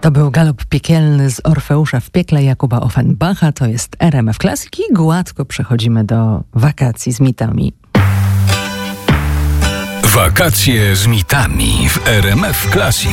To był galop piekielny z Orfeusza w piekle Jakuba Offenbacha. To jest RMF Classic i gładko przechodzimy do wakacji z mitami. Wakacje z mitami w RMF Classic.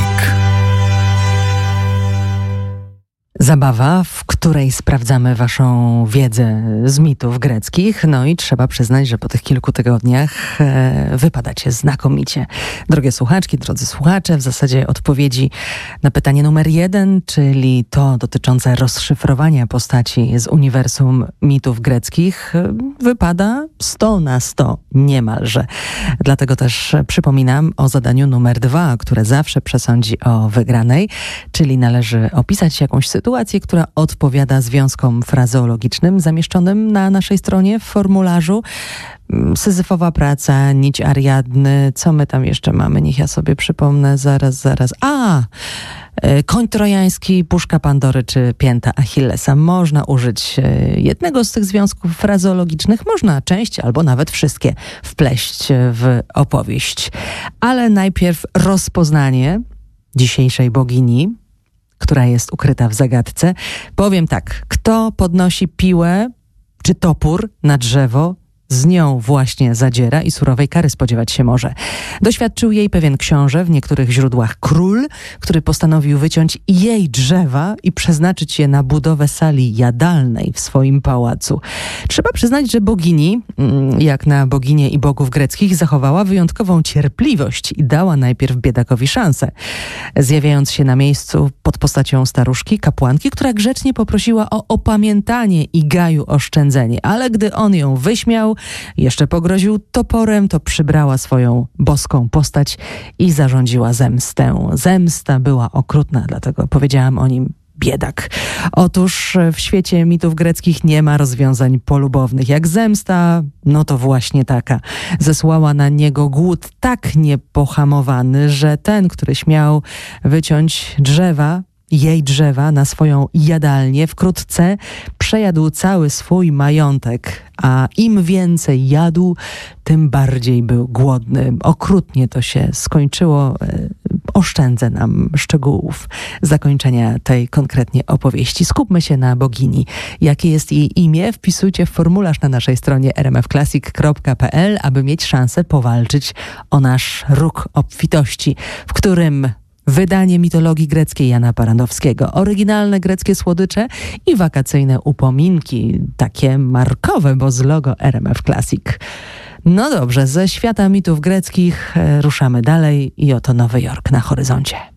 Zabawa, w której sprawdzamy waszą wiedzę z mitów greckich. No i trzeba przyznać, że po tych kilku tygodniach wypadacie znakomicie. Drogie słuchaczki, drodzy słuchacze, w zasadzie odpowiedzi na pytanie numer 1, czyli to dotyczące rozszyfrowania postaci z uniwersum mitów greckich, wypada 100 na 100 niemalże. Dlatego też przypominam o zadaniu numer 2, które zawsze przesądzi o wygranej, czyli należy opisać jakąś sytuację, która odpowiada związkom frazeologicznym zamieszczonym na naszej stronie w formularzu. Syzyfowa praca, nić Ariadny, co my tam jeszcze mamy? Niech ja sobie przypomnę, zaraz. Koń trojański, puszka Pandory czy pięta Achillesa. Można użyć jednego z tych związków frazeologicznych, można część albo nawet wszystkie wpleść w opowieść. Ale najpierw rozpoznanie dzisiejszej bogini, która jest ukryta w zagadce. Powiem tak, kto podnosi piłę czy topór na drzewo, z nią właśnie zadziera i surowej kary spodziewać się może. Doświadczył jej pewien książę, w niektórych źródłach król, który postanowił wyciąć jej drzewa i przeznaczyć je na budowę sali jadalnej w swoim pałacu. Trzeba przyznać, że bogini, jak na boginie i bogów greckich, zachowała wyjątkową cierpliwość i dała najpierw biedakowi szansę. Zjawiając się na miejscu pod postacią staruszki, kapłanki, która grzecznie poprosiła o opamiętanie i Gaju oszczędzenie, ale gdy on ją wyśmiał, jeszcze pogroził toporem, to przybrała swoją boską postać i zarządziła zemstę. Zemsta była okrutna, dlatego powiedziałam o nim biedak. Otóż w świecie mitów greckich nie ma rozwiązań polubownych. Jak zemsta, no to właśnie taka. Zesłała na niego głód tak niepohamowany, że ten, który śmiał wyciąć jej drzewa na swoją jadalnię, wkrótce przejadł cały swój majątek, a im więcej jadł, tym bardziej był głodny. Okrutnie to się skończyło. Oszczędzę nam szczegółów zakończenia tej konkretnie opowieści. Skupmy się na bogini. Jakie jest jej imię? Wpisujcie w formularz na naszej stronie rmfclassic.pl, aby mieć szansę powalczyć o nasz róg obfitości, w którym wydanie mitologii greckiej Jana Baranowskiego, oryginalne greckie słodycze i wakacyjne upominki, takie markowe, bo z logo RMF Classic. No dobrze, ze świata mitów greckich ruszamy dalej i oto Nowy Jork na horyzoncie.